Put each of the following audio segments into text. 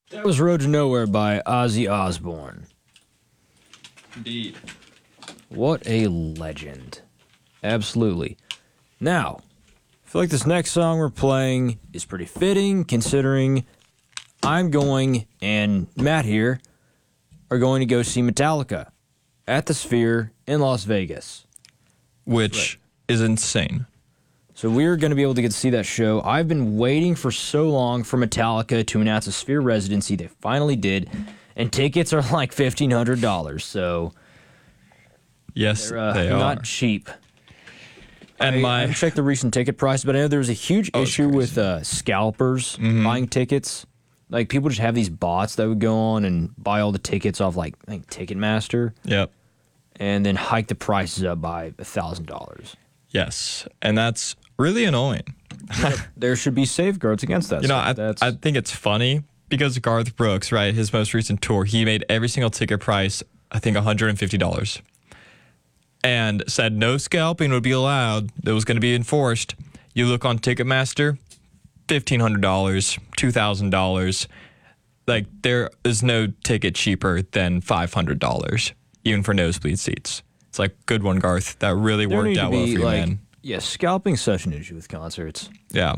That was Road to Nowhere by Ozzy Osbourne. Indeed. What a legend. Absolutely. Now, I feel like this next song we're playing is pretty fitting considering I'm going, and Matt here, are going to go see Metallica at the Sphere in Las Vegas. Which is insane. So we're going to be able to get to see that show. I've been waiting for so long for Metallica to announce a Sphere residency. They finally did, and tickets are like $1,500. So Yes, they're they not are. cheap. And I haven't checked the recent ticket price, but I know there was a huge issue with scalpers buying tickets. Like people just have these bots that would go on and buy all the tickets off, like I think Ticketmaster. Yep. And then hike the prices up by $1,000. Yes, and that's really annoying. There should be safeguards against that. You know, stuff. I think it's funny because Garth Brooks, right, his most recent tour, he made every single ticket price, I think, $150. And said no scalping would be allowed. It was going to be enforced. You look on Ticketmaster, $1,500, $2,000. Like, there is no ticket cheaper than $500, even for nosebleed seats. It's like, good one, Garth. That really There worked need out to well for be, you, like, man. Yeah, scalping's such an issue with concerts. Yeah.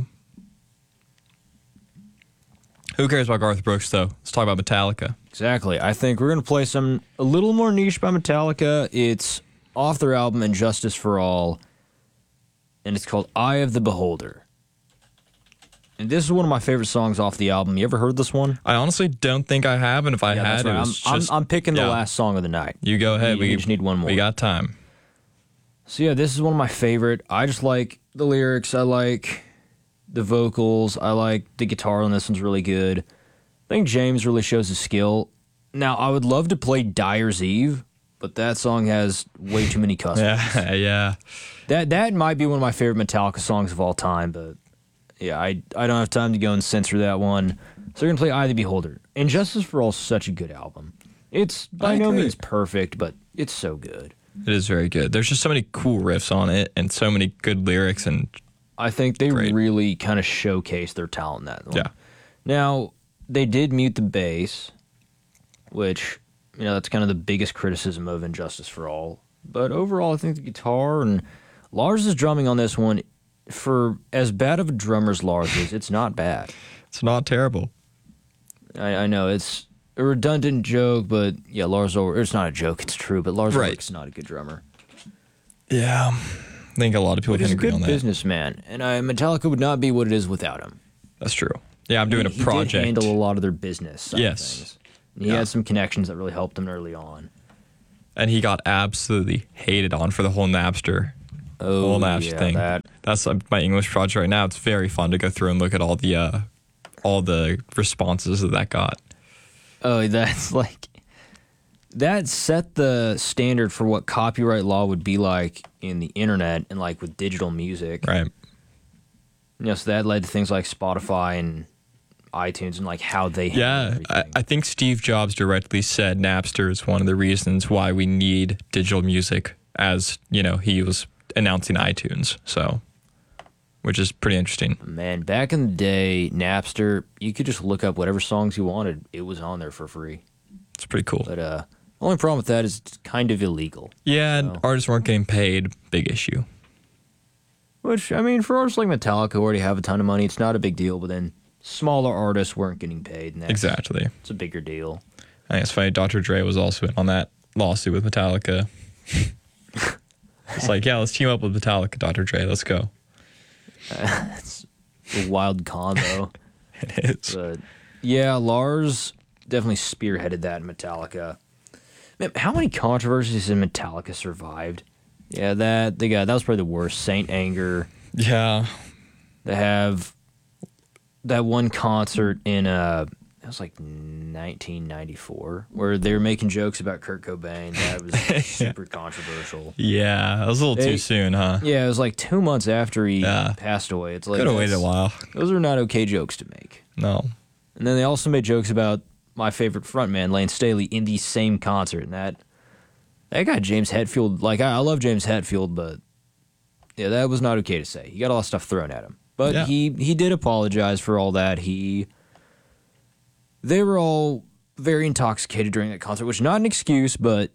Who cares about Garth Brooks, though? Let's talk about Metallica. Exactly. I think we're going to play some a little more niche by Metallica. It's off their album Injustice for All, and it's called Eye of the Beholder. And this is one of my favorite songs off the album. You ever heard this one? I honestly don't think I have, and if I that's had, right. it was just... I'm picking the yeah. last song of the night. You go ahead. We just need one more. We got time. So yeah, this is one of my favorite. I just like the lyrics. I like the vocals. I like the guitar on this one's really good. I think James really shows his skill. Now, I would love to play Dyer's Eve, but that song has way too many cuss words. Yeah. That might be one of my favorite Metallica songs of all time, but yeah, I don't have time to go and censor that one. So we're going to play Eye of the Beholder. Injustice for All is such a good album. It's by no means perfect, but it's so good. It is very good. There's just so many cool riffs on it and so many good lyrics. And I think they really kind of showcase their talent in that one. Yeah. Now, they did mute the bass, which, you know, that's kind of the biggest criticism of Injustice for All. But overall, I think the guitar and Lars' drumming on this one, for as bad of a drummer as Lars is, it's not bad. It's not terrible. I know it's a redundant joke, but yeah, Lars Ulrich, it's not a joke, it's true, but Lars Ulrich's not a good drummer. Yeah. I think a lot of people can agree on that. He's a good businessman, and Metallica would not be what it is without him. That's true. Yeah, I'm doing a project. He did handle a lot of their business side of Yes. things. And he had some connections that really helped him early on. And he got absolutely hated on for the whole Napster. Oh, whole Napster thing. That's my English project right now. It's very fun to go through and look at all the responses that got. Oh, that's like that set the standard for what copyright law would be like in the internet and like with digital music. Right. You know, so that led to things like Spotify and iTunes and like how they Yeah, I think Steve Jobs directly said Napster is one of the reasons why we need digital music, as, you know, he was announcing iTunes. So, which is pretty interesting. Man, back in the day, Napster, you could just look up whatever songs you wanted. It was on there for free. It's pretty cool. But only problem with that is it's kind of illegal. Yeah, and artists weren't getting paid. Big issue. Which, I mean, for artists like Metallica who already have a ton of money, it's not a big deal. But then smaller artists weren't getting paid. And Exactly. It's a bigger deal. I think it's funny. Dr. Dre was also in on that lawsuit with Metallica. It's like, yeah, let's team up with Metallica, Dr. Dre. Let's go. It's a wild combo. It is. But yeah, Lars definitely spearheaded that in Metallica. Man, how many controversies in Metallica survived? Yeah, that was probably the worst. Saint Anger. Yeah. They have that one concert in it was like 1994 where they were making jokes about Kurt Cobain. That was super controversial. Yeah, it was a little too soon, huh? Yeah, it was like 2 months after he passed away. It's like could have waited a while. Those are not okay jokes to make. No. And then they also made jokes about my favorite frontman, Lane Staley, in the same concert. And that guy, James Hetfield, like, I love James Hetfield, but yeah, that was not okay to say. He got a lot of stuff thrown at him. But he did apologize for all that. they were all very intoxicated during that concert, which is not an excuse, but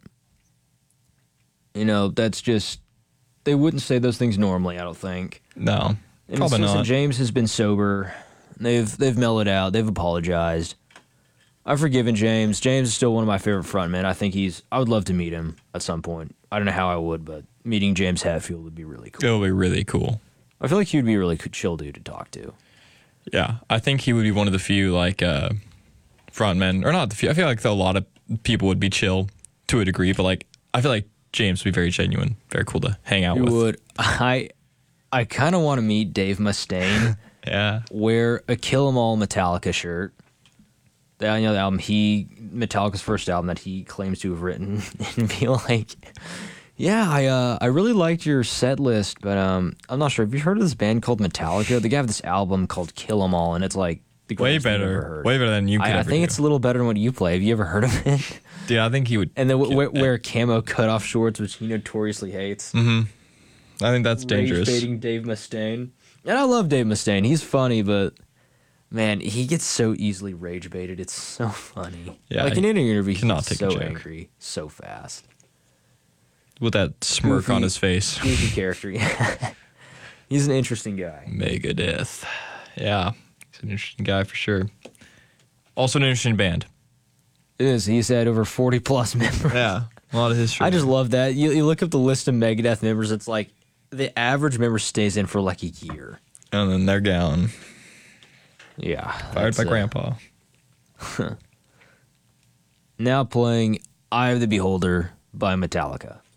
that's just they wouldn't say those things normally. I don't think. No, And probably listen, not. James has been sober. They've mellowed out. They've apologized. I've forgiven James. James is still one of my favorite frontmen. I would love to meet him at some point. I don't know how I would, but meeting James Hetfield would be really cool. It would be really cool. I feel like he would be a really chill dude to talk to. Yeah, I think he would be one of the few frontmen, or not the few. I feel like a lot of people would be chill to a degree, but I feel like James would be very genuine, very cool to hang out You with. would. I kind of want to meet Dave Mustaine. Yeah, Wear a Kill 'Em All Metallica shirt. The album Metallica's first album that he claims to have written, and be like, "Yeah, I really liked your set list, but I'm not sure. Have you heard of this band called Metallica? They have this album called Kill 'Em All, and it's like the way greatest thing I've ever better, heard. way better than you could I ever think do. it's a little better than what you play. Have you ever heard of it? Dude, I think he would. And then wear camo cutoff shorts, which he notoriously hates. I think that's dangerous. Rage-baiting Dave Mustaine. And I love Dave Mustaine. He's funny, but man, he gets so easily rage baited. It's so funny. Yeah, like in any interview, cannot he's take a so joke. angry, so fast. With that smirk Goofy. on his face. Goofy character. He's an interesting guy. Megadeth. Yeah, he's an interesting guy for sure. Also an interesting band. It is. He's had over 40 plus members. Yeah, a lot of history. I just love that. You look up the list of Megadeth members. It's like the average member stays in for like a year. And then they're gone. Yeah. Fired by Grandpa. Now playing Eye of the Beholder by Metallica.